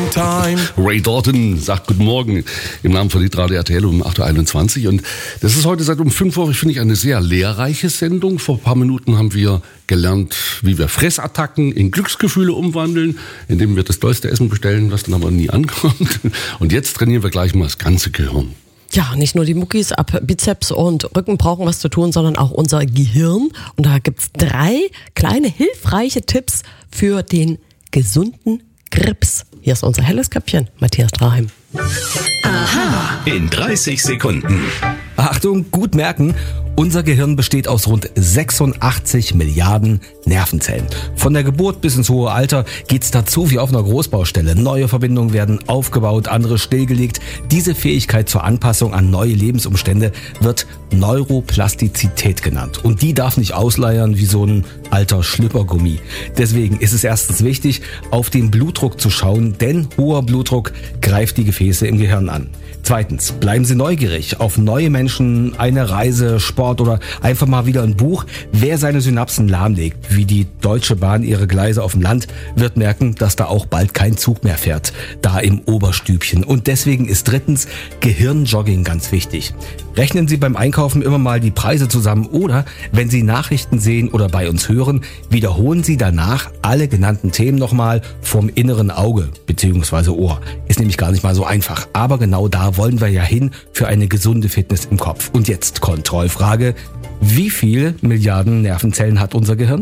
Time. Ray Dalton sagt Guten Morgen im Namen von Hitradio RTL um 8.21 Uhr. Und das ist heute seit um 5 Uhr, finde ich, eine sehr lehrreiche Sendung. Vor ein paar Minuten haben wir gelernt, wie wir Fressattacken in Glücksgefühle umwandeln, indem wir das tollste Essen bestellen, was dann aber nie ankommt. Und jetzt trainieren wir gleich mal das ganze Gehirn. Ja, nicht nur die Muckis ab Bizeps und Rücken brauchen was zu tun, sondern auch unser Gehirn. Und da gibt's 3 kleine hilfreiche Tipps für den gesunden Grips. Hier ist unser helles Köpfchen, Matthias Draheim. Aha. In 30 Sekunden. Achtung, gut merken, unser Gehirn besteht aus rund 86 Milliarden Nervenzellen. Von der Geburt bis ins hohe Alter geht's dazu wie auf einer Großbaustelle. Neue Verbindungen werden aufgebaut, andere stillgelegt. Diese Fähigkeit zur Anpassung an neue Lebensumstände wird Neuroplastizität genannt. Und die darf nicht ausleiern wie so ein alter Schlüppergummi. Deswegen ist es erstens wichtig, auf den Blutdruck zu schauen, denn hoher Blutdruck greift die Gefäße im Gehirn an. Zweitens, bleiben Sie neugierig auf neue Menschen, eine Reise, Sport oder einfach mal wieder ein Buch. Wer seine Synapsen lahmlegt, wie die Deutsche Bahn ihre Gleise auf dem Land, wird merken, dass da auch bald kein Zug mehr fährt, da im Oberstübchen. Und deswegen ist drittens Gehirnjogging ganz wichtig. Rechnen Sie beim Einkaufen immer mal die Preise zusammen oder, wenn Sie Nachrichten sehen oder bei uns hören, wiederholen Sie danach alle genannten Themen nochmal vom inneren Auge bzw. Ohr. Ist nämlich gar nicht mal so einfach, aber genau da wollen wir ja hin für eine gesunde Fitness im Kopf. Und jetzt Kontrollfrage: Wie viele Milliarden Nervenzellen hat unser Gehirn?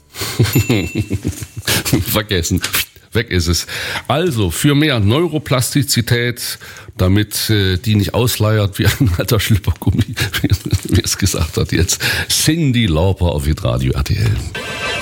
Vergessen. Weg ist es. Also, für mehr Neuroplastizität, damit die nicht ausleiert wie ein alter Schlüppergummi, wie es gesagt hat jetzt, Cyndi Lauper auf Hitradio RTL.